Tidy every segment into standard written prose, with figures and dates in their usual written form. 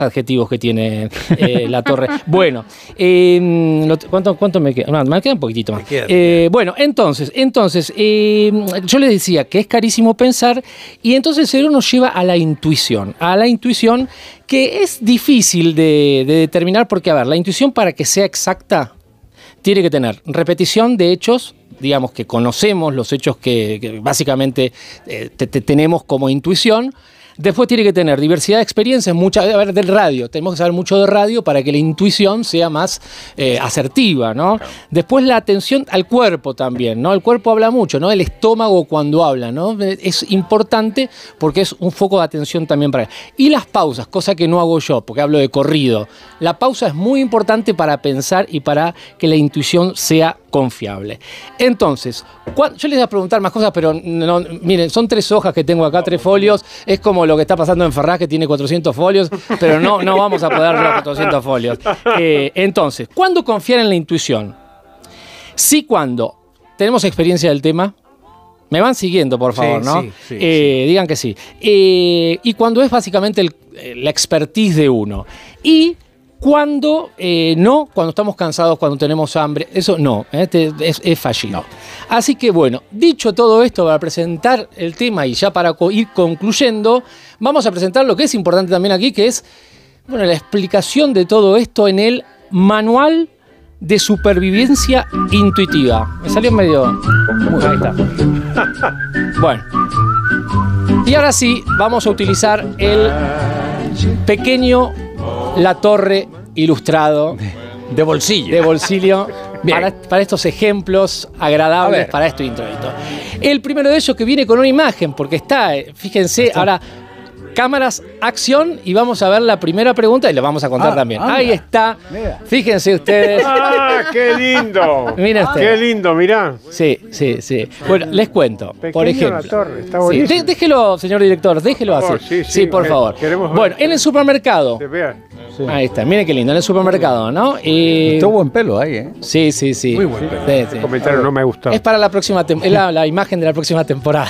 adjetivos que tiene la torre. Bueno, ¿cuánto me queda? No, me queda un poquitito más. Bueno, entonces yo les decía que es carísimo pensar y entonces el cerebro nos lleva a la intuición que es difícil de determinar porque, a ver, la intuición para que sea exacta tiene que tener repetición de hechos, digamos que conocemos los hechos que básicamente tenemos como intuición. Después tiene que tener diversidad de experiencias, del radio. Tenemos que saber mucho de radio para que la intuición sea más asertiva, ¿no? Claro. Después la atención al cuerpo también, ¿no? El cuerpo habla mucho, ¿no? El estómago cuando habla, ¿no? Es importante porque es un foco de atención también para él. Y las pausas, cosa que no hago yo, porque hablo de corrido. La pausa es muy importante para pensar y para que la intuición sea confiable. Entonces, yo les voy a preguntar más cosas, pero no, miren, son 3 hojas que tengo acá, 3 folios. Es como lo que está pasando en Ferraz, que tiene 400 folios, pero no vamos a poder ver los 400 folios. Entonces, ¿cuándo confiar en la intuición? Sí, cuando tenemos experiencia del tema. Me van siguiendo, por favor, ¿no? Sí. Digan que sí. Y cuando es básicamente la expertise de uno. Y cuando cuando estamos cansados, cuando tenemos hambre, eso no, es fallido. No. Así que bueno, dicho todo esto para presentar el tema y ya para ir concluyendo, vamos a presentar lo que es importante también aquí, que es la explicación de todo esto en el Manual de Supervivencia Intuitiva. Me salió medio... Ahí está. Bueno. Y ahora sí, vamos a utilizar el pequeño La Torre ilustrado de bolsillo. De bolsillo para estos ejemplos agradables para esto introito. El primero de ellos que viene con una imagen, porque está, fíjense, ahora cámaras, acción, y vamos a ver la primera pregunta y lo vamos a contar también. Anda. Ahí está. Mira. Fíjense ustedes. ¡Ah, qué lindo! Mira usted. Qué lindo, mirá. Sí. Bueno, les cuento. Pequeño por ejemplo. La Torre, está buenísimo. Sí, déjelo, señor director, déjelo así. Sí, por favor. Bueno, en el supermercado. Sí. Ahí está, miren qué lindo, en el supermercado, ¿no? Está buen pelo ahí, ¿eh? Sí. Muy buen pelo. Sí. El comentario no me gustó. Es para la próxima es la imagen de la próxima temporada.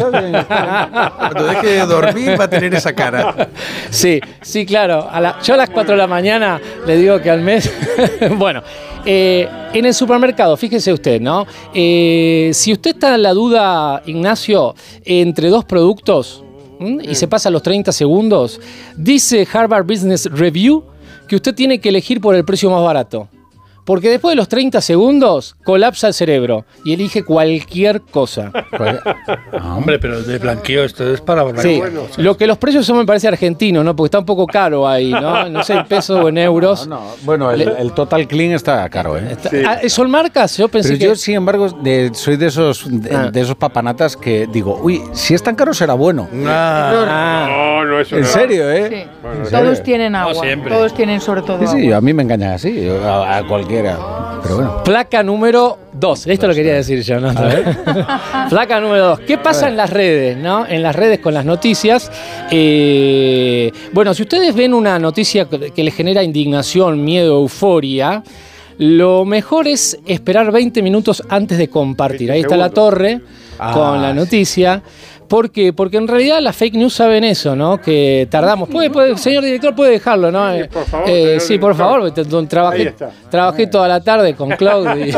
Cuando deje de dormir va a tener esa cara. Sí, claro. Yo a las 4 de la mañana le digo que al mes... Bueno, en el supermercado, fíjese usted, ¿no? Si usted está en la duda, Ignacio, entre 2 productos... y se pasa los 30 segundos, dice Harvard Business Review que usted tiene que elegir por el precio más barato. Porque después de los 30 segundos colapsa el cerebro y elige cualquier cosa. Hombre, pero de blanqueo esto es para... Sí, bueno, lo que los precios son me parece argentino, ¿no? Porque está un poco caro ahí, ¿no? No sé en pesos o en euros. No. Bueno, el Total Clean está caro, ¿eh? ¿Son marcas? Yo pensé pero yo, sin embargo, soy de esos papanatas que digo, uy, si es tan caro será bueno. No, eso ¿En serio, eh? Sí. Bueno, todos tienen agua, todos tienen sobre todo agua. Sí, a mí me engañan así, a cualquiera. Pero bueno. Placa número 2. Esto lo quería decir yo, ¿no? Placa número 2. ¿Qué pasa en las redes, no? En las redes con las noticias. Bueno, si ustedes ven una noticia que les genera indignación, miedo, euforia, lo mejor es esperar 20 minutos antes de compartir. Ahí está La Torre con la noticia. ¿Por qué? Porque en realidad las fake news saben eso, ¿no? Que tardamos. Señor director, puede dejarlo, ¿no? Sí, por favor. Sí, por favor. Trabajé toda la tarde con Claudio.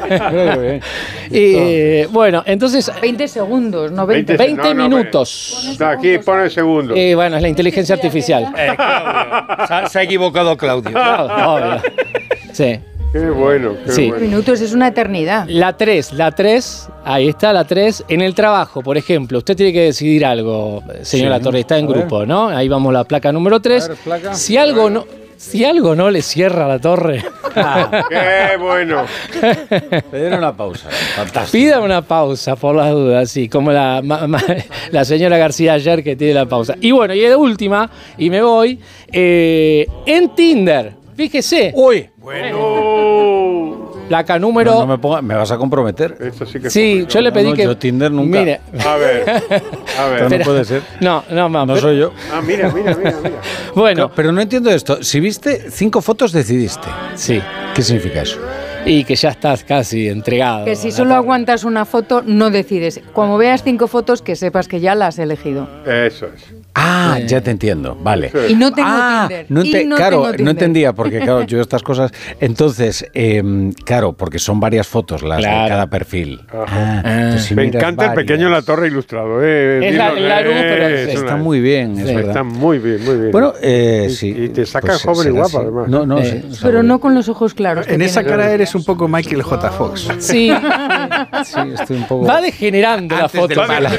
Bueno, entonces... 20 segundos, no 20 minutos. No, aquí pone segundo. Bueno, es la inteligencia artificial. Claudio. Se ha equivocado Claudio. Obvio. Sí. Qué bueno, qué bueno. Minutos es una eternidad. La 3, ahí está la 3. En el trabajo, por ejemplo, usted tiene que decidir algo, señora Torre, está en grupo, ¿no? Ahí vamos la placa número 3. Si algo no le cierra a La Torre. ¡Qué bueno! Pedir una pausa. Fantástico. Pida una pausa, por las dudas, sí, como la señora García ayer que tiene la pausa. Y bueno, y de última, y me voy, en Tinder, fíjese. ¡Uy! Bueno. Placa número... No me vas a comprometer. Esto sí que sí, yo le pedí que... Yo Tinder nunca. Mire. A ver. Pero no puede ser. No, soy yo. Mira. Bueno. Pero no entiendo esto. Si viste 5 fotos, decidiste. Sí. ¿Qué significa eso? Y que ya estás casi entregado. Que si solo aguantas una foto, no decides. Como veas 5 fotos, que sepas que ya las has elegido. Eso es. Ah, ya te entiendo, vale. Y no tengo Tinder. Claro, no entendía, porque claro, yo estas cosas... Entonces, claro, porque son varias fotos las de cada perfil. Si me encanta el pequeño La Torre ilustrado. Es la luz, pero está muy bien, es verdad. Está muy bien, muy bien. Bueno, sí. Y te saca joven y guapa, además. No, pero no con los ojos claros. En esa cara eres un poco Michael J. Fox. Sí, estoy un poco... Va degenerando la foto.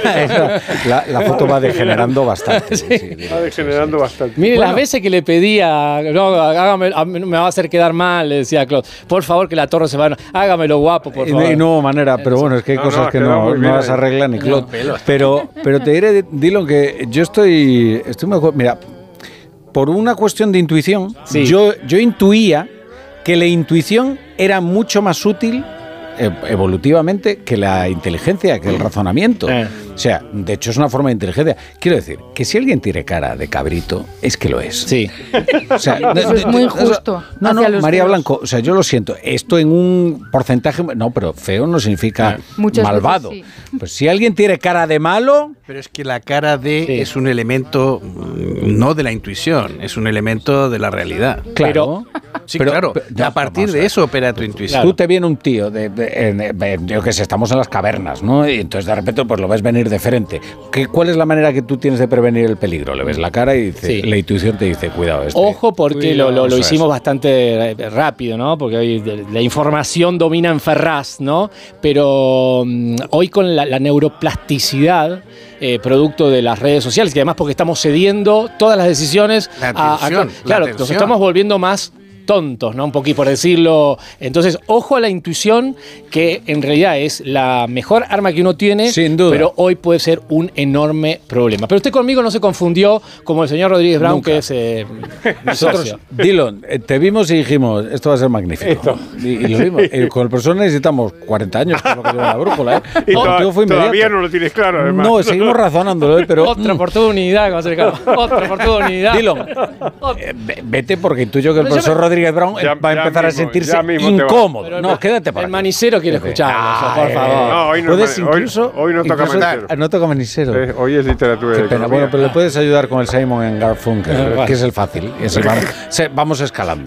La foto va degenerando bastante. Va degenerando bastante. Mire, las veces que le pedía, me va a hacer quedar mal, le decía a Claude, por favor que La Torre se vaya, hágamelo guapo, por favor. Y no manera, pero bueno, es que hay cosas que no las arregla ni Claude. Pero te diré, Dylan, que yo estoy muy de acuerdo. Mira, por una cuestión de intuición, yo intuía que la intuición era mucho más útil evolutivamente que la inteligencia, que el razonamiento. O sea, de hecho es una forma de inteligencia. Quiero decir, que si alguien tiene cara de cabrito, es que lo es. Sí. O sea, eso es muy justo. No, María feos. Blanco, o sea, yo lo siento. Esto en un porcentaje... No, pero feo no significa malvado. Sí. Pues si alguien tiene cara de malo... Pero es que la cara de es un elemento no de la intuición, es un elemento de la realidad. Claro. Pero a partir de eso opera tu intuición. Tú te viene un tío, yo que sé, estamos en las cavernas, ¿no? Y entonces de repente pues lo ves venir de frente. ¿Cuál es la manera que tú tienes de prevenir el peligro? Le ves la cara y la intuición te dice, cuidado. Ojo, porque lo hicimos bastante rápido, ¿no? Porque hoy la información domina en Ferraz, ¿no? Pero hoy con la neuroplasticidad, producto de las redes sociales, y además porque estamos cediendo todas las decisiones nos estamos volviendo más tontos, ¿no? Un poquito por decirlo. Entonces, ojo a la intuición, que en realidad es la mejor arma que uno tiene, sin duda, pero hoy puede ser un enorme problema. Pero usted conmigo no se confundió como el señor Rodríguez Brown, que es nosotros, Dylan, te vimos y dijimos, esto va a ser magnífico. Y lo vimos. Con el profesor necesitamos 40 años, por lo que lleva la brújula, Y todavía no lo tienes claro, además. No, seguimos razonándolo, pero... Otra oportunidad, otra oportunidad. Dylan, vete, porque intuyo que el profesor Rodríguez Brown va a empezar a sentirse incómodo. No, quédate por el manicero quiere escucharlo, por favor. No, hoy no toca manicero. No toca manicero. Hoy es literatura. Qué pena. Bueno, pero le puedes ayudar con el Simon and Garfunkel, que es el fácil. Vamos escalando.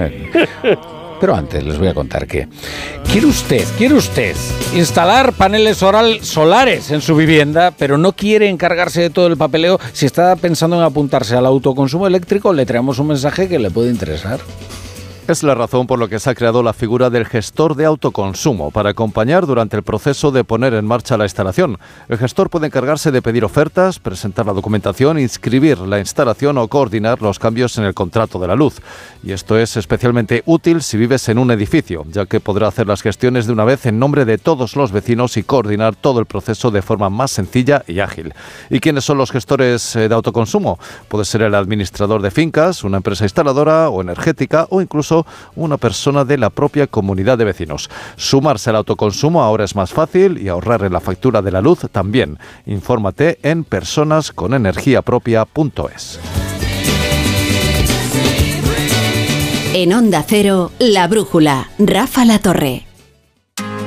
Pero antes les voy a contar que ¿quiere usted instalar paneles solares en su vivienda, pero no quiere encargarse de todo el papeleo? Si está pensando en apuntarse al autoconsumo eléctrico, le traemos un mensaje que le puede interesar. Es la razón por la que se ha creado la figura del gestor de autoconsumo, para acompañar durante el proceso de poner en marcha la instalación. El gestor puede encargarse de pedir ofertas, presentar la documentación, inscribir la instalación o coordinar los cambios en el contrato de la luz. Y esto es especialmente útil si vives en un edificio, ya que podrá hacer las gestiones de una vez en nombre de todos los vecinos y coordinar todo el proceso de forma más sencilla y ágil. ¿Y quiénes son los gestores de autoconsumo? Puede ser el administrador de fincas, una empresa instaladora o energética, o incluso una persona de la propia comunidad de vecinos. Sumarse al autoconsumo ahora es más fácil y ahorrar en la factura de la luz también. Infórmate en personasconenergiapropia.es. En Onda Cero, La Brújula, Rafa La Torre.